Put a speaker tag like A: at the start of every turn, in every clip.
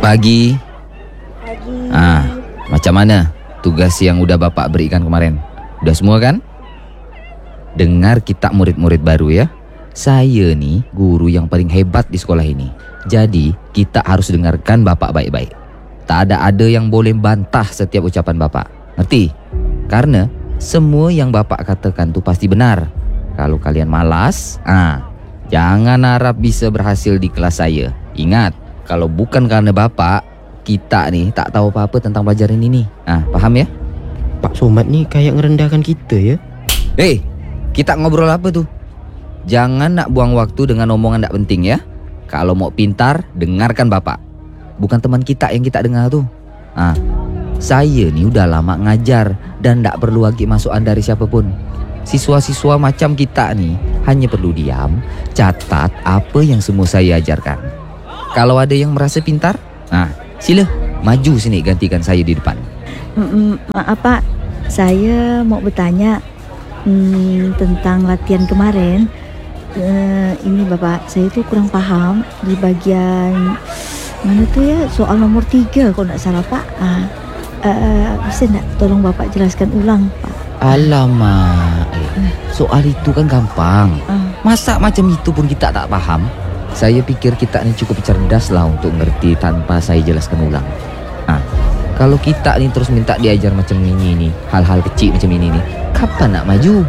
A: Pagi.
B: Pagi.
A: Macam mana tugas yang udah Bapak berikan kemarin? Udah semua kan? Dengar kita murid-murid baru ya. Saya nih guru yang paling hebat di sekolah ini. Jadi kita harus dengarkan Bapak baik-baik. Tak ada yang boleh bantah setiap ucapan Bapak. Ngerti? Karena semua yang Bapak katakan tuh pasti benar. Kalau kalian malas, jangan harap bisa berhasil di kelas saya. Ingat, kalau bukan karena Bapak, kita nih tak tahu apa-apa tentang pelajaran ini. Paham ya?
C: Pak Somad nih kayak ngerendahkan kita ya.
A: Kita ngobrol apa tuh? Jangan nak buang waktu dengan omongan tak penting ya. Kalau mau pintar, dengarkan Bapak. Bukan teman kita yang kita dengar tuh. Saya nih udah lama ngajar dan tak perlu lagi masukan dari siapapun. Siswa-siswa macam kita nih hanya perlu diam, catat apa yang semua saya ajarkan. Kalau ada yang merasa pintar, sila maju sini gantikan saya di depan.
B: Maaf Pak, saya mau bertanya tentang latihan kemarin. Ini Bapak, saya tuh kurang paham di bagian mana tuh ya, soal nomor 3 kalau tidak salah Pak. Bisa tidak tolong Bapak jelaskan ulang Pak?
A: Alamak, soal itu kan gampang. Masa macam itu pun kita tak paham? Saya pikir kita ini cukup cerdas lah untuk ngerti tanpa saya jelaskan ulang. Kalau kita ini terus minta diajar macam ini nih, hal-hal kecil macam ini nih, kapan nak maju?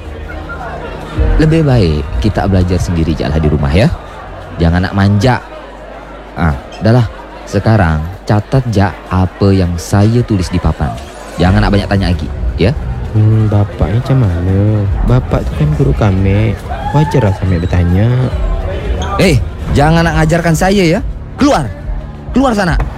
A: Lebih baik kita belajar sendiri aja di rumah ya. Jangan nak manja. Udahlah, sekarang catat ja apa yang saya tulis di papan. Jangan nak banyak tanya lagi, ya.
C: Bapak ni macam mana? Bapak tu kan guru kami. Wajar lah kami bertanya.
A: Jangan nak ngajarkan saya ya. Keluar sana.